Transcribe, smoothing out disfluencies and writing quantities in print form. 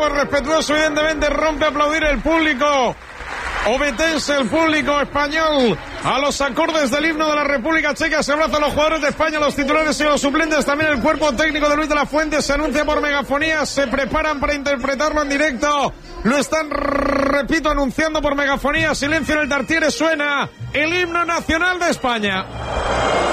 saludo respetuoso, evidentemente rompe a aplaudir el público obetense, el público español, a los acordes del himno de la República Checa. Se abrazan los jugadores de España, los titulares y los suplentes, también el cuerpo técnico de Luis de la Fuente. Se anuncia por megafonía, se preparan para interpretarlo en directo, lo están, repito, anunciando por megafonía. Silencio en el Tartiere, suena el himno nacional de España.